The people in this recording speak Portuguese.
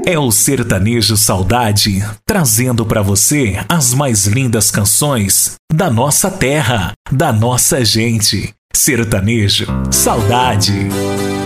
É o Sertanejo Saudade, trazendo para você as mais lindas canções da nossa terra, da nossa gente. Sertanejo Saudade.